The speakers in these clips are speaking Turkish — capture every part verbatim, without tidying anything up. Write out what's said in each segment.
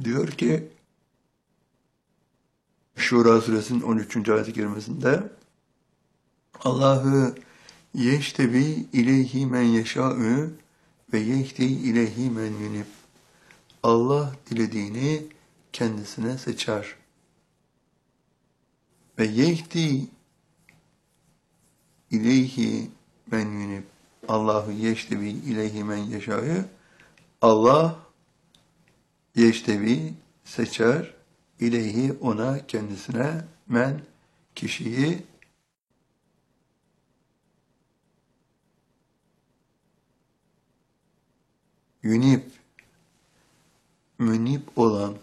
Diyor ki Şura suresinin on üçüncü ayet-i kerimesinde Allahu yeştebi ileyhi men yeşâ'ü ve yehdi ileyhi men yunib. Allah dilediğini kendisine seçer. Ve yehdi ileyhi men yunib. Allahu yeştebi ileyhi men yeşâ'ü. Allah yeştebi seçer, ileyhi ona kendisine, men kişiyi yunib münib olan,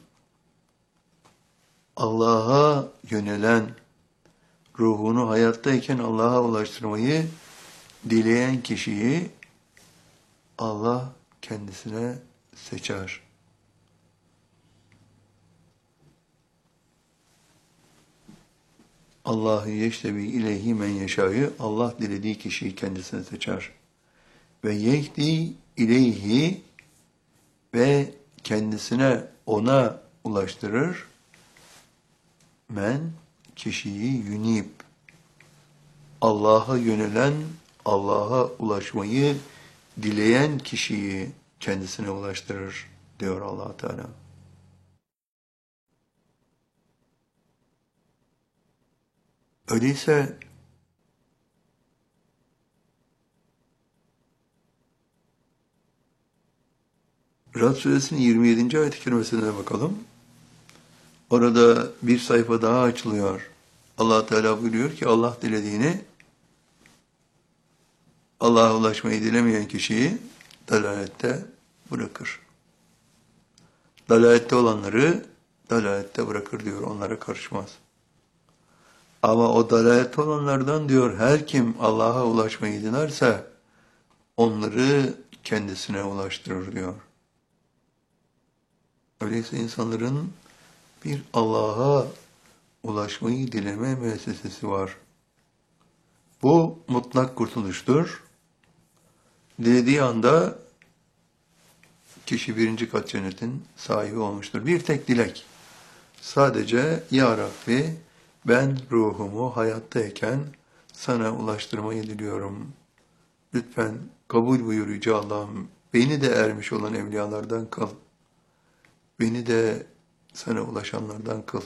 Allah'a yönelen, ruhunu hayattayken Allah'a ulaştırmayı dileyen kişiyi Allah kendisine seçer. Allahu yeştebi ileyhi men yeşâ'ü. Allah dilediği kişiyi kendisine seçer. Ve yehdi ileyhi ve kendisine ona ulaştırır. Men kişiyi yunib. Allah'a yönelen, Allah'a ulaşmayı dileyen kişiyi kendisine ulaştırır diyor Allah Teala. Öyleyse Rad suresinin yirmi yedinci ayet-i kerimesine bakalım. Orada bir sayfa daha açılıyor. Allah Teala buyuruyor ki Allah dilediğini, Allah'a ulaşmayı dilemeyen kişiyi dalalette bırakır. Dalalette olanları dalalette bırakır diyor, onlara karışmaz. Ama o dalalette olanlardan diyor, her kim Allah'a ulaşmayı dilerse onları kendisine ulaştırır diyor. Öyleyse insanların bir Allah'a ulaşmayı dileme müessesesi var. Bu mutlak kurtuluştur. Dilediği anda kişi birinci kat cennetin sahibi olmuştur. Bir tek dilek. Sadece Ya Rabbi ben ruhumu hayattayken sana ulaştırmayı diliyorum. Lütfen kabul buyur Yüce Allah'ım. Beni de ermiş olan evliyalardan kıl. Beni de sana ulaşanlardan kıl.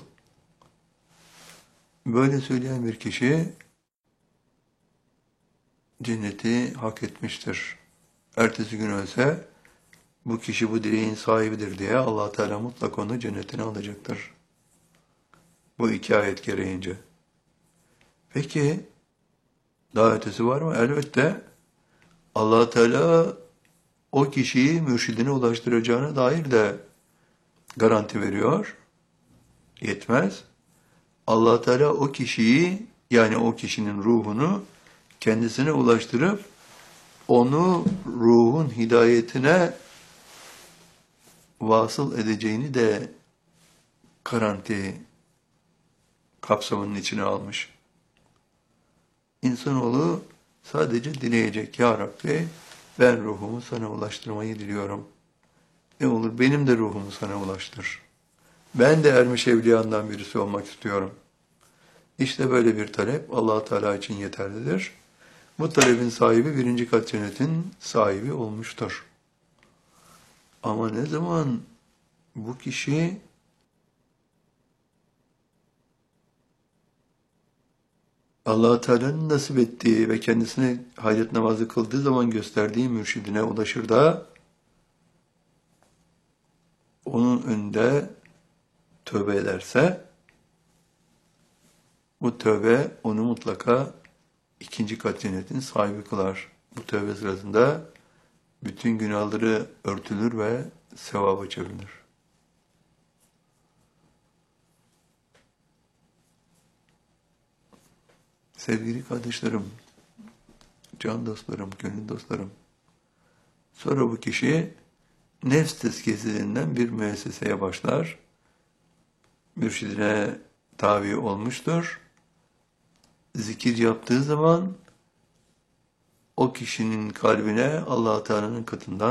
Böyle söyleyen bir kişi cenneti hak etmiştir. Ertesi gün ölse bu kişi bu dileğin sahibidir diye Allah Teala mutlak onu cennetine alacaktır. Bu iki ayet gereğince. Peki daha ötesi var mı? Elbette Allah Teala o kişiyi mürşidine ulaştıracağına dair de garanti veriyor. Yetmez. Allah Teala o kişiyi, yani o kişinin ruhunu kendisine ulaştırıp onu ruhun hidayetine vasıl edeceğini de garanti kapsamının içine almış. İnsanoğlu sadece dileyecek. Ya Rabbi ben ruhumu sana ulaştırmayı diliyorum. Ne olur benim de ruhumu sana ulaştır. Ben de ermiş evliyandan birisi olmak istiyorum. İşte böyle bir talep Allah Teala için yeterlidir. Bu talebin sahibi birinci kat cennetin sahibi olmuştur. Ama ne zaman bu kişi Allah Teala'nın nasip ettiği ve kendisine hayret namazı kıldığı zaman gösterdiği mürşidine ulaşır da onun önünde tövbe ederse bu tövbe onu mutlaka ikinci kat cennetin sahibi kılar. Bu tövbe sırasında bütün günahları örtülür ve sevaba çevrilir. Sevgili kardeşlerim, can dostlarım, gönül dostlarım, sonra bu kişi nefs tezkiyesi denilen bir müesseseye başlar. Mürşidine tabi olmuştur. Zikir yaptığı zaman o kişinin kalbine Allah Teala'nın katından